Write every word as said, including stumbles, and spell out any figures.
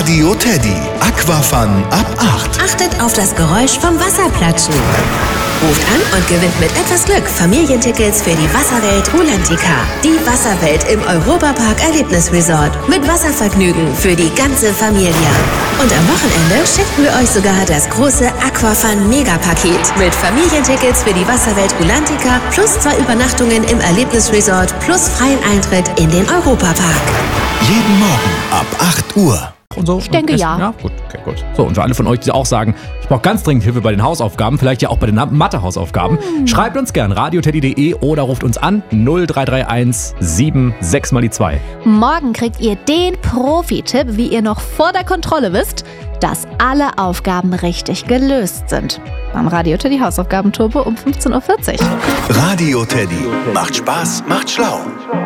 Radio Teddy. Aquafun ab acht. Achtet auf das Geräusch vom Wasserplatschen. Ruft an und gewinnt mit etwas Glück Familientickets für die Wasserwelt Rulantica. Die Wasserwelt im Europapark Erlebnisresort. Mit Wasservergnügen für die ganze Familie. Und am Wochenende schicken wir euch sogar das große Aquafun Megapaket. Mit Familientickets für die Wasserwelt Rulantica plus zwei Übernachtungen im Erlebnisresort plus freien Eintritt in den Europapark. Jeden Morgen ab acht Uhr. Und so Ich denke, und ja. ja. Gut, okay, gut. So, und für alle von euch, die auch sagen, ich brauche ganz dringend Hilfe bei den Hausaufgaben, vielleicht ja auch bei den Mathe-Hausaufgaben, hm. schreibt uns gern radioteddy punkt de oder ruft uns an null drei drei eins sieben sechs mal die zwei. Morgen kriegt ihr den Profi-Tipp, wie ihr noch vor der Kontrolle wisst, dass alle Aufgaben richtig gelöst sind. Beim Radio Teddy Hausaufgaben-Turbo um fünfzehn Uhr vierzig. Radio Teddy. Macht Spaß, macht schlau.